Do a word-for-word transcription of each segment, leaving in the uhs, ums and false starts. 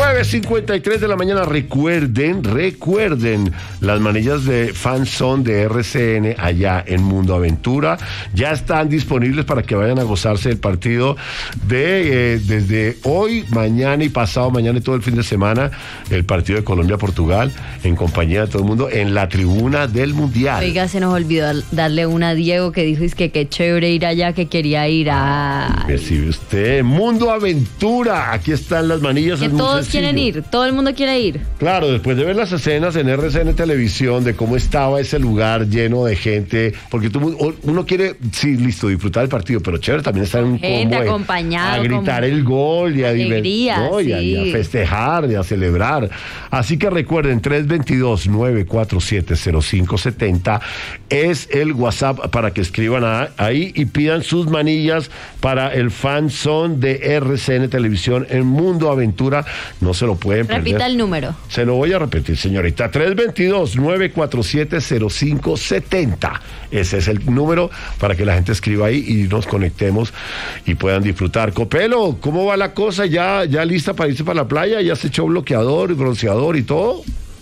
nueve cincuenta y tres de la mañana. Recuerden, recuerden, las manillas de Fanzone de R C N allá en Mundo Aventura ya están disponibles para que vayan a gozarse del partido de eh, desde hoy, mañana y pasado mañana y todo el fin de semana, el partido de Colombia-Portugal en compañía de todo el mundo en la tribuna del Mundial. Oiga, se nos olvidó darle una a Diego que dijo es que qué chévere ir allá, que quería ir a... Recibe usted, Mundo Aventura, aquí están las manillas. Que todos quieren ir, todo el mundo quiere ir. Claro, después de ver las escenas en R C N Televisión de cómo estaba ese lugar lleno de gente, porque tú, uno quiere, sí, listo, disfrutar el partido, pero chévere también estar en un gente combo, acompañado, a gritar el gol y a, alegría, ¿no? sí. y, a, y a festejar y a celebrar. Así que recuerden, tres dos dos, nueve cuatro siete, cero cinco siete cero es el WhatsApp para que escriban a, ahí y pidan sus manillas para el Fanzone de R C N Televisión en Mundo Aventura. No se lo pueden perder. Repita el número. Se lo voy a repetir, señorita. tres dos dos, nueve cuatro siete, cero cinco siete cero. Ese es el número para que la gente escriba ahí y nos conectemos y puedan disfrutar. Copelo, ¿cómo va la cosa? ¿Ya, ya lista para irse para la playa? ¿Ya se echó bloqueador y bronceador y todo?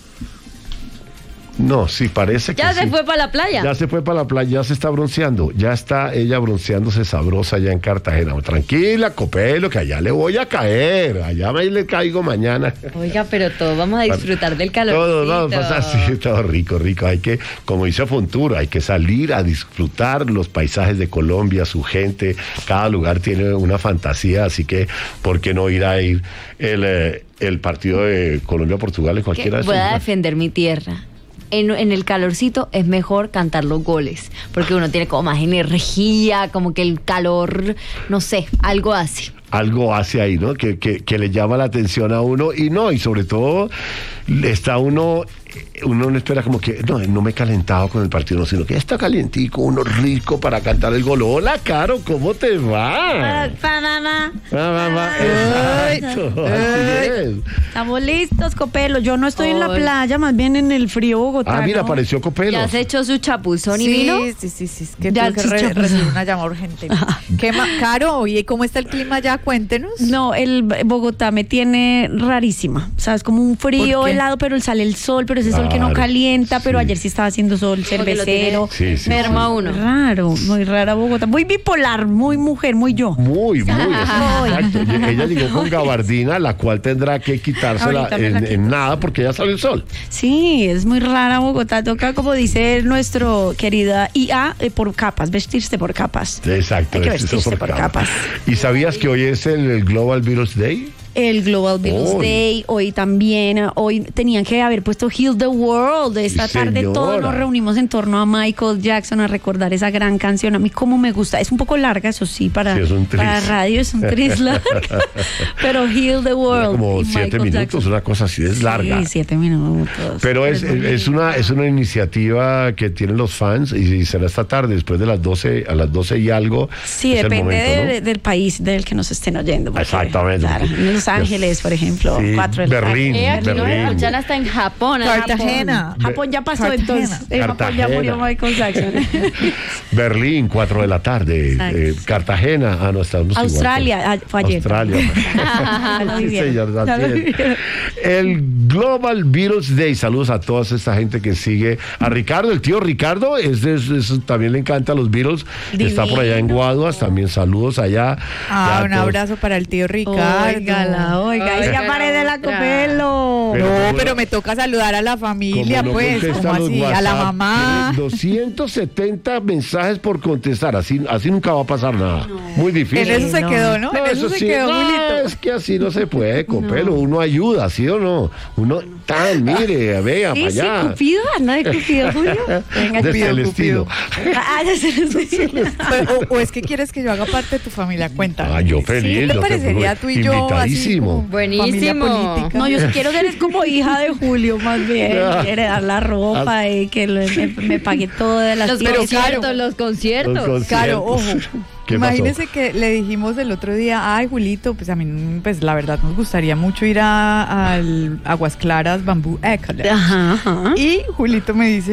No, sí, parece que Ya sí. se fue para la playa. Ya se fue para la playa, ya se está bronceando. Ya está ella bronceándose sabrosa allá en Cartagena. Tranquila, Copelo, que allá le voy a caer. Allá me le caigo mañana. Oiga, pero todos vamos a disfrutar del calorcito. Todos vamos a pasar así, todo rico, rico. Hay que, como dice Fontura, hay que salir a disfrutar los paisajes de Colombia, su gente. Cada lugar tiene una fantasía, así que, ¿por qué no ir a ir el, eh, el partido de Colombia-Portugal en cualquiera de esos Voy a lugares? defender mi tierra. En, en el calorcito es mejor cantar los goles, porque uno tiene como más energía, como que el calor, no sé, algo así. Algo hace ahí, ¿no? Que, que, que le llama la atención a uno y no, y sobre todo está uno, uno no espera como que, no, no me he calentado con el partido, no, sino que ya está calientico, uno rico para cantar el gol. Hola, Caro, ¿cómo te va? Pa, mamá. Ah, mamá, exacto, así es. Estamos listos, Copelo. Yo no estoy en la Hola. playa, más bien en el frío Bogotá. Ah, mira, ¿no? apareció Copelo. ¿Ya se echó su chapuzón y Sí, vino? sí, sí, sí, es que Ya tuve que el re- chicharrón. recibir una llamada urgente. ¿Qué ma- Caro, oye, ¿cómo está el clima ya? Cuéntenos. No, el Bogotá me tiene rarísima. O sea, es como un frío ¿Por qué? helado, pero sale el sol, pero ese sol que no Claro, calienta, pero sí. ayer sí estaba haciendo sol Porque lo tiene cervecero. Sí, sí, merma sí. uno. Raro, muy rara Bogotá. Muy bipolar, muy mujer, muy yo. Muy, muy, exacto. Y ella llegó con gabardina, la cual tendrá que quitársela Ahorita me la en, quito. en nada porque ya sale el sol. Sí, es muy rara Bogotá. Toca, como dice nuestro querida I A, eh, por capas, vestirse por capas. Exacto. Hay que es- eso vestirse por capas. ¿Y sabías que hoy es el, el Global Beatles Day? El Global Beatles Hoy. Day, hoy también, hoy tenían que haber puesto Heal the World. Esta Sí, tarde señora. todos nos reunimos en torno a Michael Jackson a recordar esa gran canción. A mí como me gusta, es un poco larga, eso sí, para, Sí, es un tris. para radio es un tris larga, pero Heal the Dura World. como y siete Michael minutos, Jackson. una cosa así, es larga. Sí, siete minutos. Pero es, es, es una, es una iniciativa que tienen los fans y, y será esta tarde, después de las doce, a las doce y algo. Sí, es el depende momento, ¿no? de- del país del que nos estén oyendo. porque, Exactamente, claro, porque- en Los Ángeles, por ejemplo, Sí, cuatro de la Berlín, tarde. Eh, aquí nos Berlín. escuchan hasta en Japón. en Cartagena. Japón. Japón ya pasó Cartagena. entonces. En Japón ya Cartagena. murió Michael Jackson. Berlín, cuatro de la tarde. Exacto. eh, Cartagena, ah, no, estamos igual. Australia, ah, fue ayer. Australia. Ya lo Sí, vivieron. señor, Ya así lo es. vivieron. El Global Beatles Day. Saludos a toda esta gente que sigue. A Ricardo, el tío Ricardo, es, es- es- también le encanta los Beatles. Está por allá en Guaduas. También saludos allá. Ah, Ya un todos- abrazo para el tío Ricardo. Óigala, oiga, Ay, ya pero paré de la otra. Copelo. Pero No, como- pero me toca saludar a la familia, como no pues, contesta como los así, a la WhatsApp, mamá. tiene doscientos setenta mensajes por contestar. Así, así nunca va a pasar nada. Muy difícil. En eso se no. quedó, ¿no? No, En eso, se sí, quedó no, muy lindo. es que así no se puede, Copelo. Uno ayuda, ¿sí o no? Uno, tan, mire, vea Sí, para sí, allá. Cupido, anda de Cupido, Julio. Venga, De Cupido, Celestino. Ah, ya se les decía. Pero, o, o es que quieres que yo haga parte de tu familia, cuéntame. Ah, yo feliz. ¿Qué te yo parecería te- tú y yo así invitadísimo. como Buenísimo. familia política? No, yo sí quiero ser como hija de Julio, más bien. Ah. Heredar la ropa y que lo- me, me pague todo de las Los Pero conciertos, claro. los conciertos. Los conciertos. Claro, ojo. ¿Qué Imagínese que le dijimos el otro día, ay, Julito, pues a mí, pues la verdad nos gustaría mucho ir a, al Aguas Claras Bamboo Echolodge. Ajá, ajá. Y Julito me dice,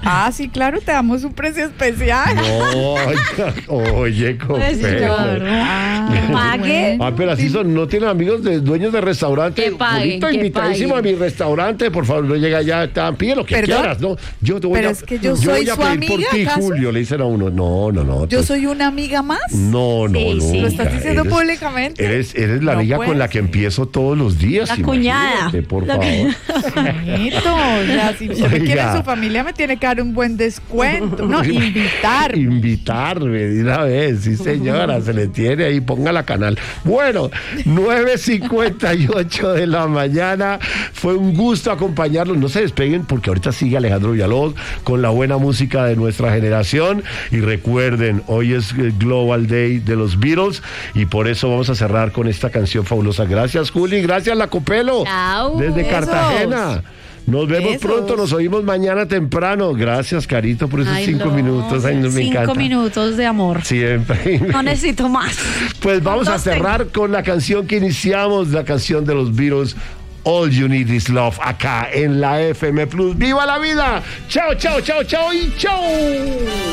Ah, sí, claro, te damos un precio especial. No, oiga, oye, Pues, Copelo. claro. Ah, Que pague. Ah, pero así son, no tienen amigos de dueños de restaurante. Que paguen, Julito, que invitadísimo paguen. a mi restaurante, por favor, no llega allá, ta- pide lo que ¿Perdón? quieras, ¿no? Yo te voy Pero a, es que yo yo soy voy a su pedir amiga, por ti, ¿acaso? Julio, le dicen a uno. No, no, no. Yo tú- soy una amiga más. No, no, Sí, no. sí. ¿Lo estás diciendo públicamente? Eres, eres la No amiga puede con la que ser. empiezo todos los días. La cuñada. imagínate, por La- favor. Bonito, o sea, si usted me quiere Oiga. en su familia me tiene que dar un buen descuento, no, invitar. Invitarme de una vez, sí señora, se le tiene ahí, póngala canal. Bueno, nueve cincuenta y ocho de la mañana, fue un gusto acompañarlos, no se despeguen porque ahorita sigue Alejandro Villalobos con la buena música de nuestra generación y recuerden, hoy es el Global Day de los Beatles y por eso vamos a cerrar con esta canción fabulosa. Gracias Juli, gracias La Copelo, Chao. desde Besos. Cartagena. Nos vemos Besos. pronto, nos oímos mañana temprano. Gracias, Carito, por esos Ay, cinco no, minutos. Ay, no, me cinco encanta. minutos de amor. Siempre. No necesito más. Pues vamos a ¿Cuántos tengo? cerrar con la canción que iniciamos, la canción de los Beatles, All You Need Is Love, acá en la F M Plus. ¡Viva la vida! ¡Chao, chao, chao, chao y chao!